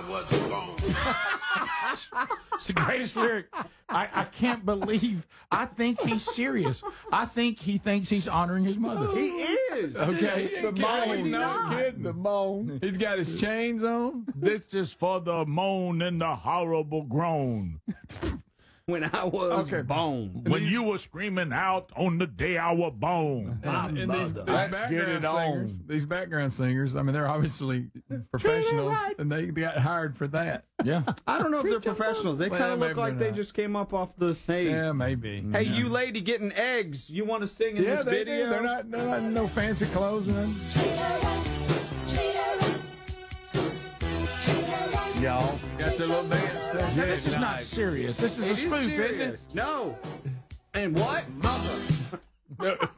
wasn't born. It's the greatest lyric. I can't believe. I think he's serious. I think he thinks he's honoring his mother. He is. Okay. The moan. He's not kidding. The moan. He's got his chains on. This is for the moan and the horrible groan. When I was born. When you were screaming out on the day I was born. And these Let's get it on. These background singers, I mean, they're obviously professionals, and they got hired for that. Yeah. I don't know if they're professionals. They kind of look like they just came up off the stage. Yeah, maybe. Hey, you lady getting eggs, you want to sing in this they video? do. They're not in no fancy clothes or nothing. Y'all got their little dance stuff. Now, this is not serious. This is a spoof, isn't it? No. And what? Mother.